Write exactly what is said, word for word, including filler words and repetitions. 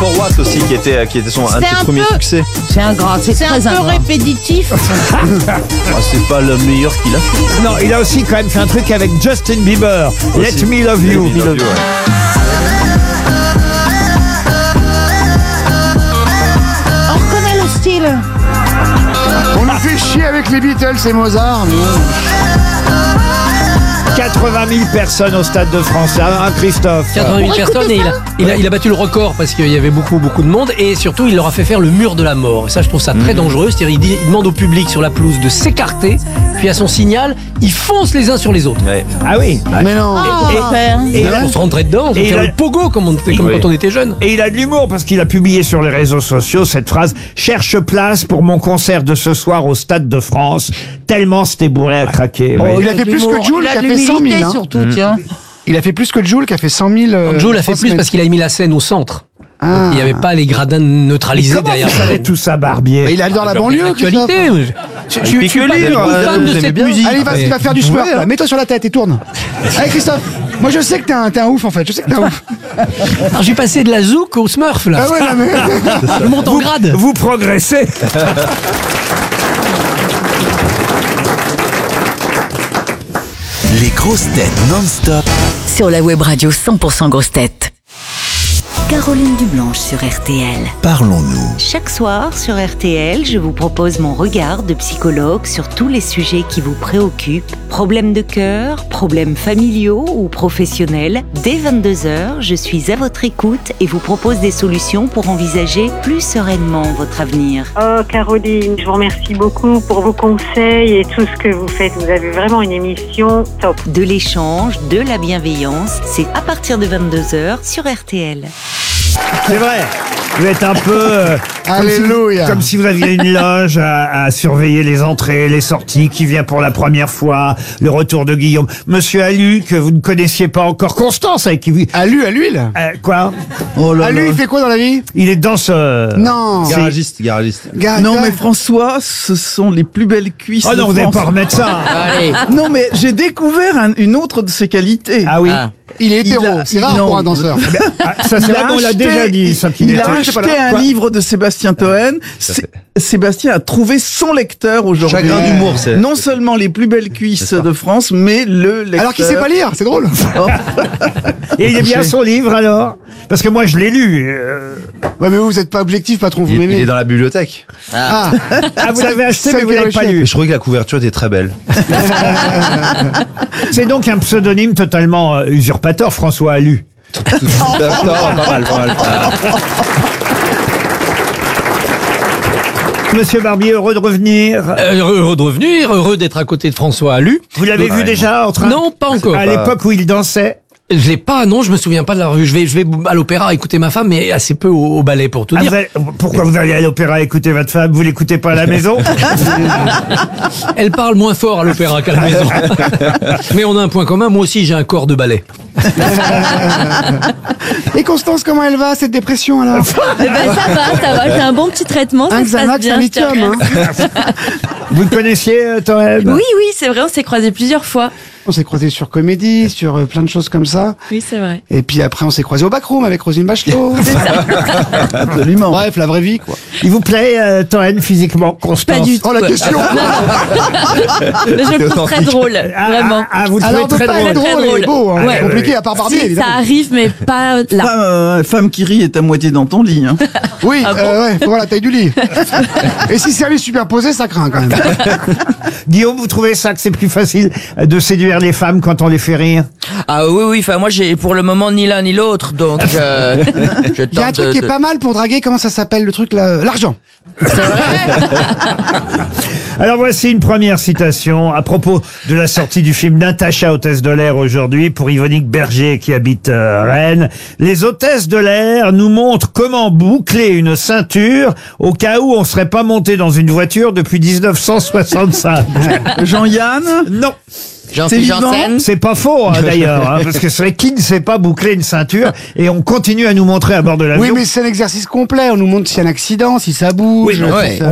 For What aussi qui était, qui était son, un de ses un premiers peu- succès. C'est un grand, c'est C'est très un peu ingrat. répétitif. Ah, c'est pas le meilleur qu'il a fait. Non, il a aussi quand même fait un truc avec Justin Bieber. Aussi. Let Me Love You. Let Me Love You, ouais. On reconnaît le style. On nous fait chier avec les Beatles et Mozart. nous. quatre-vingt mille personnes au Stade de France, hein, Christophe. quatre-vingt mille Pour personnes écouter et il a, il, a, il a battu le record parce qu'il y avait beaucoup beaucoup de monde et surtout il leur a fait faire le mur de la mort. Et ça je trouve ça très dangereux. C'est-à-dire il, dit- il demande au public sur la pelouse de s'écarter, puis à son signal, ils foncent les uns sur les autres. Ouais. Ah oui. Mais non. Oh, père. Et, On se rentrait dedans, on Et fait il a- le pogo comme, on, comme Oui. quand on était jeune. et il a de l'humour parce qu'il a publié sur les réseaux sociaux cette phrase « Cherche place pour mon concert de ce soir au Stade de France ». Tellement c'était bourré à craquer. Oh, oui. il a fait plus que Jul Il qui a a de fait cent mille. l'humilité hein. surtout, tiens. Il a fait plus que Jul qui a fait cent mille. euh, Joe l'a fait trois plus semaines. parce qu'il a mis la scène au centre. Ah. Il n'y avait pas les gradins neutralisés Comment derrière. vous savez tout ça, Barbier? Mais il est dans la banlieue. L'actualité. Je, je, je pique suis le pas du livre, tout euh, fan vous de aimez cette bien. musique. Allez, vas-y, mais- va faire du sport. là. Mets-toi sur la tête et tourne. Allez, Christophe. Moi, je sais que t'es un, t'es un ouf en fait. Je sais que t'es un ouf. Alors, j'ai passé de la zouk au smurf là. Ah ouais, non, mais. Je monte en grade. Vous progressez. Les grosses têtes non-stop. Sur la web radio cent pour cent grosses têtes. Caroline Dublanche sur R T L. Parlons-nous. Chaque soir sur R T L, je vous propose mon regard de psychologue sur tous les sujets qui vous préoccupent. Problèmes de cœur, problèmes familiaux ou professionnels. Dès vingt-deux heures, je suis à votre écoute et vous propose des solutions pour envisager plus sereinement votre avenir. Oh Caroline, je vous remercie beaucoup pour vos conseils et tout ce que vous faites. Vous avez vraiment une émission top. De l'échange, de la bienveillance, c'est à partir de vingt-deux heures sur R T L. C'est vrai. Vous êtes un peu euh, comme, si vous, Alléluia. comme si vous aviez une loge à, à surveiller les entrées, les sorties, qui vient pour la première fois, le retour de Guillaume. Monsieur Alu, que vous ne connaissiez pas encore, Constance, avec qui vous... À lui, à l'huile. Euh, quoi À lui, il fait quoi dans la vie? Il est danseur. Non. Garagiste, garagiste. Ga- Non ga- mais François, ce sont les plus belles cuisses Oh de non, vous n'allez France. pas remettre ça. Allez. Non mais j'ai découvert un- une autre de ses qualités. Ah oui. Il est Il hétéro. a- C'est rare non. pour un danseur. Ah, ça, c'est Il vrai a qu'on l'a acheté- déjà dit, ça, qu'il Il était- a je sais pas acheté là. un Quoi livre de Sébastien Toen. Sé- Sébastien a trouvé son lecteur aujourd'hui. Chagrin d'humour, c'est. Non seulement les plus belles cuisses de France, mais le lecteur. Alors qu'il sait pas lire, c'est drôle. Oh. Et il est bien son livre, alors? Parce que moi, je l'ai lu. euh. Ouais, mais vous, vous êtes pas objectif, patron, vous Il, il est m'aimez. dans la bibliothèque. Ah. Ah, vous l'avez acheté, Celle mais vous qui l'avez est pas rejetée. lu. Je trouvais que la couverture était très belle. C'est donc un pseudonyme totalement euh, usurpateur, François Alu. D'accord, pas mal, pas mal. Monsieur Barbier, heureux de revenir. Euh, heureux de revenir, heureux d'être à côté de François Alu. Vous l'avez vu déjà en train Non, pas encore. à l'époque où il dansait? Je l'ai pas, non, je me souviens pas de la revue. Je vais, je vais à l'opéra écouter ma femme, mais assez peu au, au ballet pour tout Ah, dire. vous allez- pourquoi vous allez à l'opéra écouter votre femme? Vous l'écoutez pas à la maison? Elle parle moins fort à l'opéra qu'à la maison. Mais on a un point commun, moi aussi j'ai un corps de ballet. Et Constance, comment elle va, cette dépression, alors? Eh ben, ça va, ça va. J'ai un bon petit traitement. Ça Un se passe Xanax, bien. un je te lithium, hein. remercie. Vous le connaissiez, euh, Toen? Oui, oui, c'est vrai. On s'est croisés plusieurs fois. On s'est croisés sur Comédie, sur euh, plein de choses comme ça. Oui, c'est vrai. Et puis après, on s'est croisés au backroom avec Roselyne Bachelot. Absolument. Bref, la vraie vie, quoi. Il vous plaît, euh, Toen, physiquement, Constance? Pas du tout. Oh, la question! Mais je le trouve très drôle, Ah, vraiment. ah, ah, vous le Alors, on trouvez peut très pas drôle. être drôle, Très et beau, hein. drôle. C'est Ouais. compliqué, à part Barbier, Si, ça évidemment. arrive, mais pas là. Femme, euh, femme qui rit est à moitié dans ton lit. Hein. Oui, Ah bon euh, ouais, faut voir la taille du lit. Et si c'est un lit superposé, ça craint quand même. Guillaume, vous trouvez ça que c'est plus facile de séduire les femmes quand on les fait rire? Ah oui, oui, enfin moi j'ai pour le moment ni l'un ni l'autre, donc euh, je Il y a un tente truc de- qui est de- pas mal pour draguer, comment ça s'appelle le truc là? L'argent. Alors voici une première citation à propos de la sortie du film Natacha, hôtesse de l'air aujourd'hui, pour Yvonique Berger qui habite euh, Rennes. Les hôtesses de l'air nous montrent comment boucler une ceinture au cas où on serait pas monté dans une voiture depuis dix-neuf cent soixante-cinq. Jean-Yann. Non. Jean-Philippe C'est vivant. Janssen. C'est pas faux hein, d'ailleurs, hein, parce que c'est vrai qui ne sait pas boucler une ceinture et on continue à nous montrer à bord de l'avion. Oui, mais c'est un exercice complet. On nous montre s'il y a un accident, si ça bouge. Oui, mais si ouais. ça-